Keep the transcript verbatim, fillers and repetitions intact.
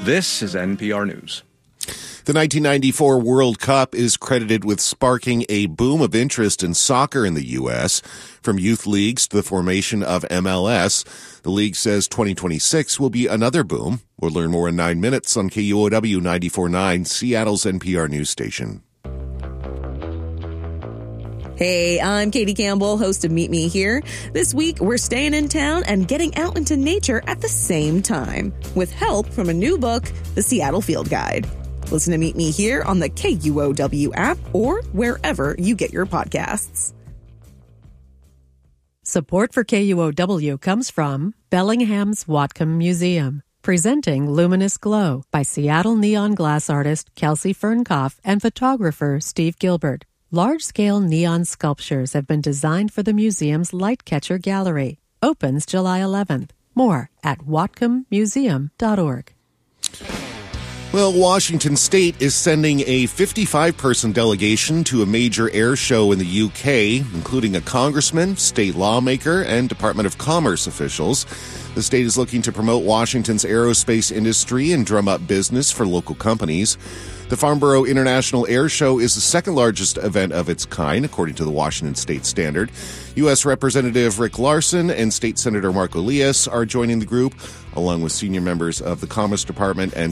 This is N P R News. The nineteen ninety-four World Cup is credited with sparking a boom of interest in soccer in the U S, from youth leagues to the formation of M L S. The league says twenty twenty-six will be another boom. We'll learn more in nine minutes on K U O W ninety-four point nine, Seattle's N P R News Station. Hey, I'm Katie Campbell, host of Meet Me Here. This week, we're staying in town and getting out into nature at the same time, with help from a new book, The Seattle Field Guide. Listen to Meet Me Here on the K U O W app or wherever you get your podcasts. Support for K U O W comes from Bellingham's Whatcom Museum, presenting Luminous Glow by Seattle neon glass artist Kelsey Fernkoff and photographer Steve Gilbert. Large-scale neon sculptures have been designed for the museum's Lightcatcher Gallery. Opens July eleventh. More at whatcom museum dot org. Well, Washington State is sending a fifty-five person delegation to a major air show in the U K, including a congressman, state lawmaker, and Department of Commerce officials. The state is looking to promote Washington's aerospace industry and drum up business for local companies. The Farnborough International Air Show is the second largest event of its kind, according to the Washington State Standard. U S. Representative Rick Larson and State Senator Mark Elias are joining the group, along with senior members of the Commerce Department and